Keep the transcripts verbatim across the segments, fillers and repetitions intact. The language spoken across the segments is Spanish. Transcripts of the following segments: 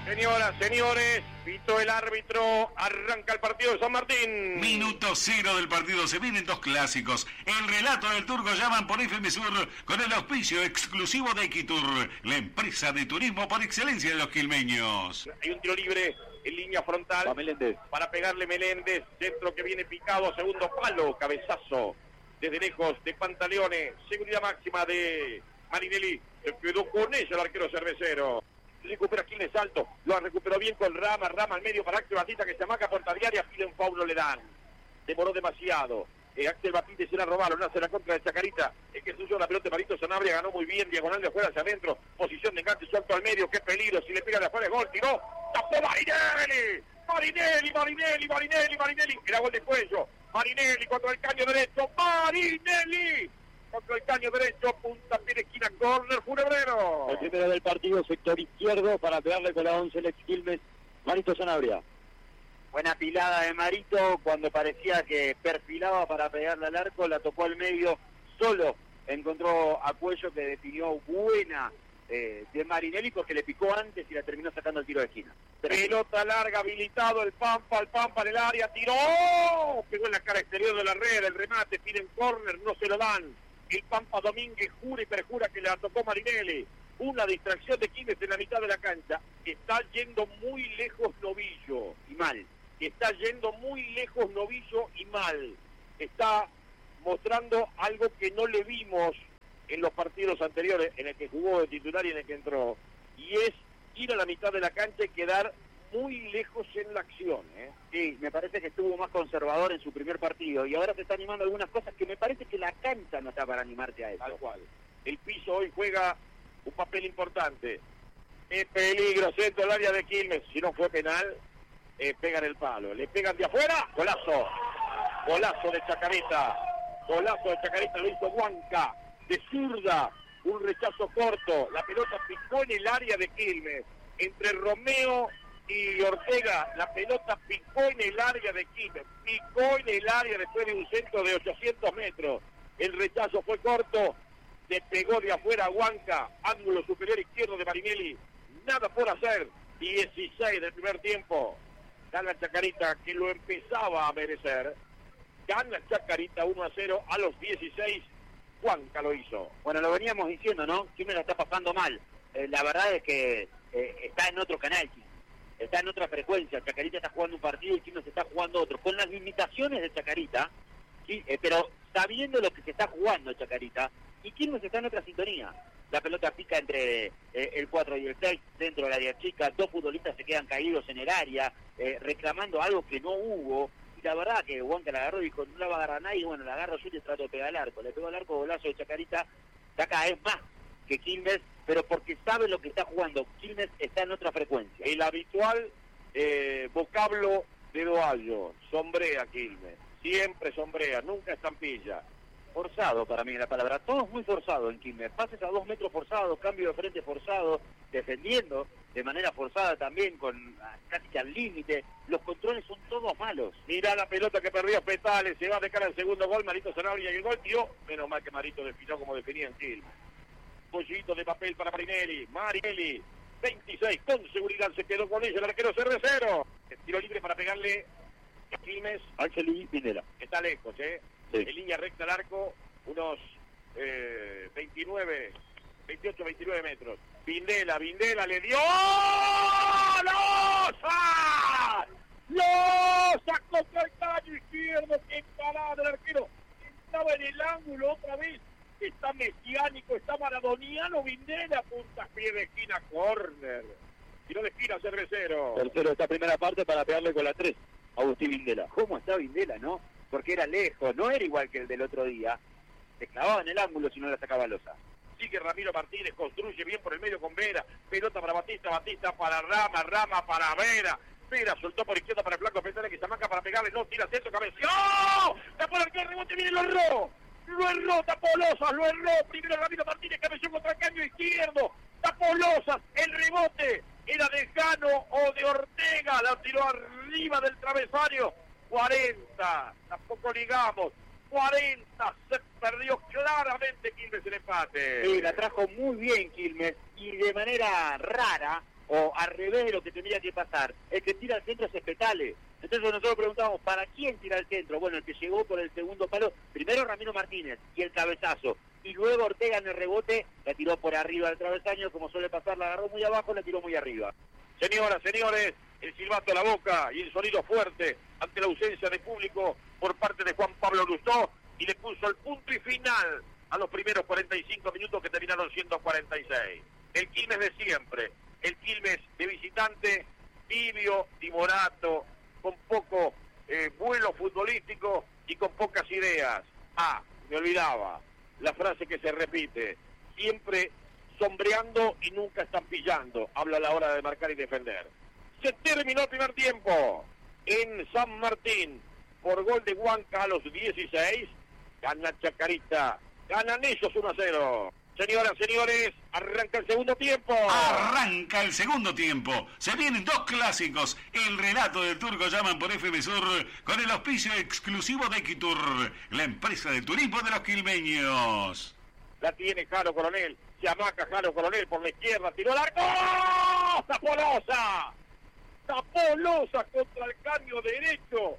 Señoras, señores, pitó el árbitro, arranca el partido de San Martín. Minuto cero del partido, se vienen dos clásicos. El relato del Turco llaman por F M Sur con el auspicio exclusivo de Equitur, la empresa de turismo por excelencia de los quilmeños. Hay un tiro libre en línea frontal para pegarle Meléndez, centro que viene picado, segundo palo, cabezazo desde lejos de Pantaleone, seguridad máxima de Marinelli, se quedó con ella el arquero cervecero. Recupera Quilmes alto, lo recuperó bien con Rama, Rama al medio para Axel Batista que se amaca porta diaria, pide un foul, no le dan. Demoró demasiado. Eh, Axel Batista se la robaron, hace la contra de Chacarita, es que suyo la pelota de Marito Sanabria, ganó muy bien, diagonal de afuera hacia adentro, posición de enganche, suelto al medio, qué peligro, si le pega de afuera es gol, tiró, tapó Marinelli, Marinelli, Marinelli, Marinelli, Marinelli, era gol de cuello, Marinelli contra el caño derecho, Marinelli. Contra el caño derecho, punta, pie de esquina, córner, Funebrero. El primero del partido, sector izquierdo, para pegarle con la once el ex Quilmes, Marito Sanabria. Buena pilada de Marito, cuando parecía que perfilaba para pegarle al arco, la tocó al medio, solo encontró a Cuello que definió buena eh, de Marinelli porque le picó antes y la terminó sacando el tiro de esquina. Pelota larga, habilitado el Pampa, el Pampa en el área, tiró, pegó en la cara exterior de la red, el remate, piden córner, no se lo dan. El Pampa Domínguez jura y perjura que la tocó Marinelli. Una distracción de Quilmes en la mitad de la cancha. Está yendo muy lejos Novillo y mal. Está yendo muy lejos Novillo y mal. Está mostrando algo que no le vimos en los partidos anteriores, en el que jugó de titular y en el que entró. Y es ir a la mitad de la cancha y quedar muy lejos en la acción, ¿eh? Sí, me parece que estuvo más conservador en su primer partido y ahora se está animando algunas cosas que me parece que la cancha no está para animarte a eso. Tal cual. El piso hoy juega un papel importante. Es peligro, centro del área de Quilmes. Si no fue penal, eh, pegan el palo. Le pegan de afuera, golazo. Golazo de Chacarita. Golazo de Chacarita, lo hizo Huanca. De zurda, un rechazo corto. La pelota picó en el área de Quilmes. Entre Romeo y Ortega, la pelota picó en el área de Quilmes, picó en el área después de un centro de ochocientos metros, el rechazo fue corto, le pegó de afuera a Huanca, ángulo superior izquierdo de Marinelli, nada por hacer, dieciséis del primer tiempo, gana Chacarita que lo empezaba a merecer, gana Chacarita uno a cero a los dieciséis, Huanca lo hizo. Bueno, lo veníamos diciendo, ¿no? Quilmes la está pasando mal, eh, la verdad es que eh, está en otro canal, está en otra frecuencia. Chacarita está jugando un partido y Quilmes está jugando otro, con las limitaciones de Chacarita, ¿sí? eh, pero sabiendo lo que se está jugando Chacarita, y Quilmes está en otra sintonía. La pelota pica entre eh, el cuatro y el seis, dentro del área chica, dos futbolistas se quedan caídos en el área, eh, reclamando algo que no hubo, y la verdad que Huanca la agarró y dijo, no la va a agarrar nadie, bueno, la agarro yo y le trato de pegar al arco, le pegó al arco, golazo de Chacarita, está cada vez más que Quilmes, pero porque sabe lo que está jugando. Quilmes está en otra frecuencia. El habitual eh, vocablo de Doallo, sombrea Quilmes, siempre sombrea, nunca estampilla. Forzado para mí la palabra, todo es muy forzado en Quilmes, pases a dos metros forzados, cambio de frente forzado, defendiendo de manera forzada también, con casi que al límite, los controles son todos malos. Mirá la pelota que perdió Petales, se va de cara al segundo gol, Marito Sanabria y el gol tiró, menos mal que Marito definió como definía en Quilmes. Pollito de papel para Marinelli, Marinelli, veintiséis, con seguridad se quedó con ella el arquero cervecero. El tiro libre para pegarle a Quilmes. Ángel Vindela. Está lejos, ¿eh? Sí. En línea recta al arco, unos eh, veintinueve, veintiocho, veintinueve metros. Vindela, Vindela le dio ¡Losa! ¡Losa contra el caño izquierdo! ¡Qué parada del arquero! Estaba en el ángulo otra vez. Está mesiánico, está maradoniano, Vindela, punta, pie de esquina, córner. Tiro de esquina, cervecero. Tercero esta primera parte para pegarle con la tres, Agustín Vindela. ¿Cómo está Vindela, no? Porque era lejos, no era igual que el del otro día. Se clavaba en el ángulo si no la sacaba Losa. Sigue Ramiro Martínez, construye bien por el medio con Vera. Pelota para Batista, Batista para Rama, Rama para Vera. Vera soltó por izquierda para el flanco Petale que se amaca para pegarle, no, tira centro, cabeza. ¡Oh! Tapó el arquero, rebote, viene, lo erró. Lo erró, tapó Losas, lo erró. Primero Ramiro Martínez, cabeceó contra el caño izquierdo. Tapó Losas, el rebote era de Jano o de Ortega. La tiró arriba del travesaño. cuarenta, tampoco ligamos. cuarenta, se perdió claramente Quilmes el empate. Sí, la trajo muy bien Quilmes y de manera rara o al revés de lo que tendría que pasar. El que tira al centro es Espetale. Entonces nosotros preguntamos, ¿para quién tira el centro? Bueno, el que llegó por el segundo palo, primero Ramiro Martínez y el cabezazo, y luego Ortega en el rebote, la tiró por arriba del travesaño, como suele pasar, la agarró muy abajo, la tiró muy arriba. Señoras, señores, el silbato a la boca y el sonido fuerte ante la ausencia de público por parte de Juan Pablo Lustó, y le puso el punto y final a los primeros cuarenta y cinco minutos que terminaron siendo cuarenta y seis. El Quilmes de siempre, el Quilmes de visitante, tibio, timorato, con poco eh, vuelo futbolístico y con pocas ideas. Ah, me olvidaba, la frase que se repite, siempre sombreando y nunca estampillando, habla a la hora de marcar y defender. Se terminó el primer tiempo en San Martín por gol de Huanca a los dieciséis, gana Chacarita, ganan ellos uno a cero. Señoras, señores, arranca el segundo tiempo. Arranca el segundo tiempo. Se vienen dos clásicos. El relato del Turco Llaman por F M Sur con el auspicio exclusivo de Equitur, la empresa de turismo de los quilmeños. La tiene Jaro Coronel. Se amaca Jaro Coronel por la izquierda. Tiró al arco. ¡Oh! ¡Tapó Loza! Tapó Loza contra el caño derecho.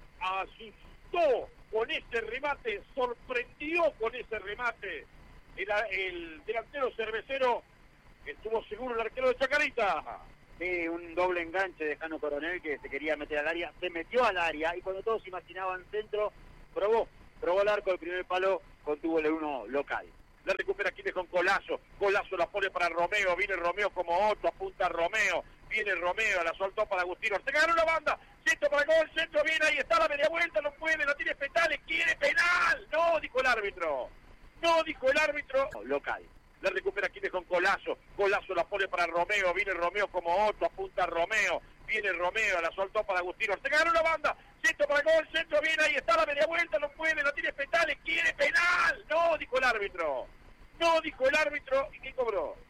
Asustó con ese remate. Sorprendió con ese remate. El, el delantero cervecero estuvo seguro el arquero de Chacarita. Sí, un doble enganche de Jano Coronel que se quería meter al área, se metió al área y cuando todos imaginaban centro, probó, probó el arco del primer palo, contuvo el uno local. La recupera Quilmes con Colazo, Colazo la pone para Romeo, viene Romeo como otro, apunta a Romeo, viene Romeo, la soltó para Agustín Ortega, ganó la banda, centro para gol, centro viene, ahí está la media vuelta, no puede, la tiene Espetale, quiere penal, no, dijo el árbitro. No, dijo el árbitro local. La recupera Quilmes con Colazo. Colazo la pone para Romeo. Viene Romeo como otro. Apunta a Romeo. Viene Romeo. La soltó para Agustín Ortega. Ganó la banda. Centro para gol. Centro viene. Ahí está la media vuelta. No puede. La tiene Espetale. Quiere penal. No, dijo el árbitro. No, dijo el árbitro. ¿Y quién cobró?